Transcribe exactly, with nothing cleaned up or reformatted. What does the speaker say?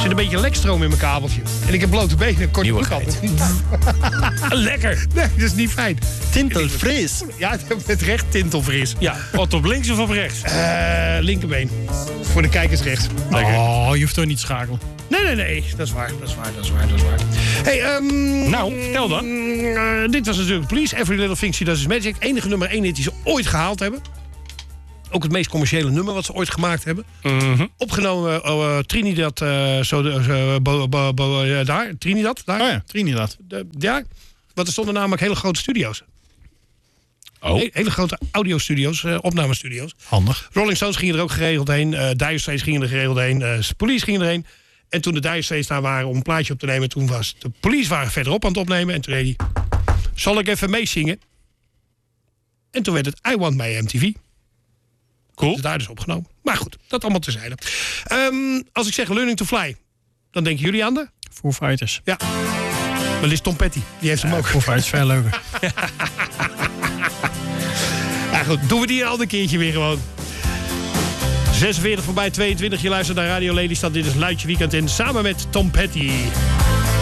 zit een beetje lekstroom in mijn kabeltje. En ik heb blote benen, korte broek aan. Lekker. Nee, dat is niet fijn. Tintelfris. Ja, met recht tintelfris. Ja, wat op links of op rechts? Uh, linkerbeen. Voor de kijkers rechts. Lekker. Oh, je hoeft toch niet te schakelen. Nee, nee, nee. Dat is waar, dat is waar, dat is waar, dat is waar. Hey, um, nou, vertel dan. Uh, dit was natuurlijk Police. Every Little Thing She Does Is Magic. Enige nummer één hit die ze ooit gehaald hebben. Ook het meest commerciële nummer wat ze ooit gemaakt hebben. Mm-hmm. Opgenomen uh, Trinidad, uh, zo de, uh, bo, bo, bo, uh, daar, Trinidad. Daar. Oh ja, Trinidad. De, ja, want er stonden namelijk hele grote studio's. Oh. He, hele grote audiostudio's, uh, opnamestudio's. Handig. Rolling Stones gingen er ook geregeld heen. Uh, Dire Straits gingen er geregeld heen. Uh, Police gingen erheen. En toen de Dire Straits daar waren om een plaatje op te nemen... toen was de Police waren verderop aan het opnemen. En toen deed hij... Zal ik even meezingen? En toen werd het I Want My M T V. Cool. Dat is daar dus opgenomen. Maar goed, dat allemaal terzijde. Um, als ik zeg Learning to Fly, dan denken jullie aan de? Foo Fighters. Ja. Maar dit is Tom Petty. Die heeft hem ook. Foo Fighters is veel leuker. Ja goed, doen we die een ander keertje weer gewoon. zesenveertig voorbij tweeëntwintig. Je luistert naar Radio Lelystad. Dit is Luidje Weekend in samen met Tom Petty.